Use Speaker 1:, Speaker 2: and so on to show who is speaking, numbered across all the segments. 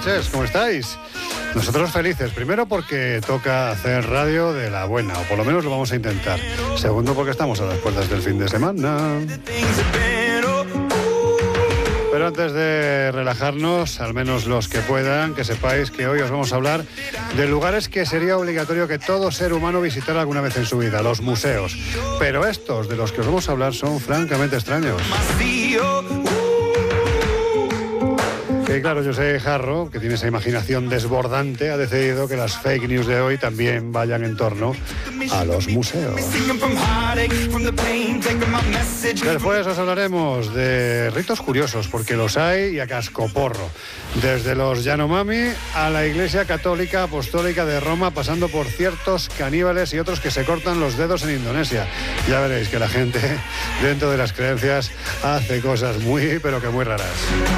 Speaker 1: noches, ¿cómo estáis? Nosotros felices, primero porque toca hacer radio de la buena, o por lo menos lo vamos a intentar. Segundo porque estamos a las puertas del fin de semana. Pero antes de relajarnos, al menos los que puedan, que sepáis que hoy os vamos a hablar de lugares que sería obligatorio que todo ser humano visitara alguna vez en su vida, los museos. Pero estos de los que os vamos a hablar son francamente extraños. Y claro, José Jarro, que tiene esa imaginación desbordante, ha decidido que las fake news de hoy también vayan en torno a los museos. Después os hablaremos de ritos curiosos, porque los hay y a cascoporro. Desde los Yanomami a la Iglesia Católica Apostólica de Roma, pasando por ciertos caníbales y otros que se cortan los dedos en Indonesia. Ya veréis que la gente, dentro de las creencias, hace cosas muy, pero que muy raras.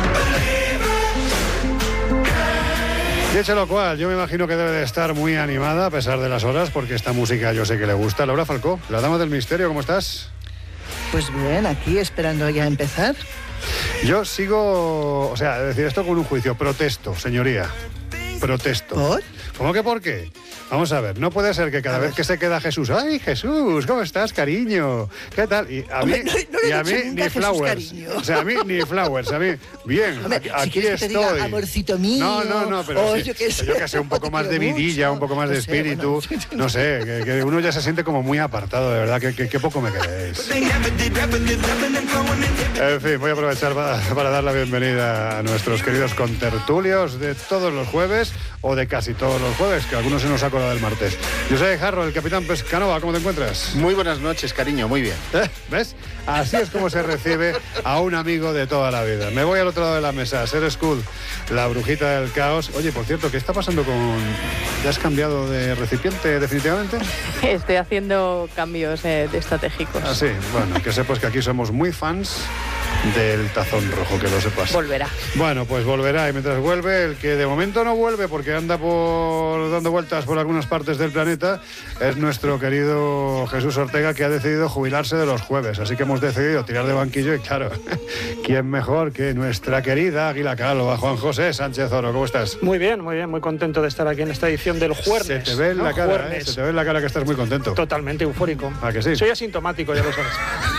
Speaker 1: Dicho lo cual, yo me imagino que debe de estar muy animada a pesar de las horas, porque esta música yo sé que le gusta. Laura Falcó, la dama del misterio, ¿cómo estás?
Speaker 2: Pues bien, aquí esperando ya empezar.
Speaker 1: Yo sigo, es decir esto con un juicio, protesto, señoría, protesto.
Speaker 2: ¿Por?
Speaker 1: ¿Cómo que por qué? Vamos a ver, no puede ser que cada vez que se queda Jesús, ¡ay, Jesús, ¿cómo estás, cariño? ¿Qué tal? Y a mí,
Speaker 2: no
Speaker 1: y a mí ni
Speaker 2: Jesús,
Speaker 1: flowers.
Speaker 2: cariño.
Speaker 1: O sea, a mí ni flowers, a mí, bien,
Speaker 2: Hombre,
Speaker 1: aquí
Speaker 2: si quieres
Speaker 1: estoy.
Speaker 2: Que te diga, amorcito mío.
Speaker 1: No, pero sí,
Speaker 2: yo que sé,
Speaker 1: un poco más de vidilla,
Speaker 2: mucho,
Speaker 1: un poco más de espíritu,
Speaker 2: bueno.
Speaker 1: no sé, que uno ya se siente como muy apartado, de verdad, que poco me queréis. En fin, voy a aprovechar para dar la bienvenida a nuestros queridos contertulios de todos los jueves, o de casi todos los jueves, que algunos se nos ha acordado del martes. José Jarro, el capitán Pescanova, ¿cómo te encuentras?
Speaker 3: Muy buenas noches, cariño, muy bien.
Speaker 1: ¿Ves? Así es como se recibe a un amigo de toda la vida. Me voy al otro lado de la mesa, Ser Skull, la brujita del caos. Oye, por cierto, ¿qué está pasando con...? ¿Ya has cambiado de recipiente definitivamente?
Speaker 4: Estoy haciendo cambios estratégicos.
Speaker 1: Ah, sí, bueno, que sepas que aquí somos muy fans del tazón rojo, que lo sepas.
Speaker 4: Volverá.
Speaker 1: Bueno, pues volverá, y mientras vuelve, el que de momento no vuelve porque anda dando vueltas por algunas partes del planeta, es nuestro querido Jesús Ortega, que ha decidido jubilarse de los jueves, así que hemos decidido tirar de banquillo y claro, ¿quién mejor que nuestra querida Águila Calva, Juan José Sánchez Oro? ¿Cómo estás?
Speaker 5: Muy bien, muy contento de estar aquí en esta edición del Juernes.
Speaker 1: Se te ve en la cara, se te ve en la cara que estás muy contento.
Speaker 5: Totalmente eufórico.
Speaker 1: ¿A que sí?
Speaker 5: Soy asintomático, ya lo sabes.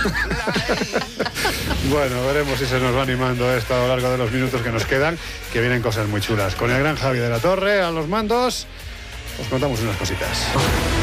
Speaker 1: Bueno, veremos si se nos va animando esto a lo largo de los minutos que nos quedan, que vienen cosas muy chulas. Con el gran Javi de la Torre a los mandos, os contamos unas cositas.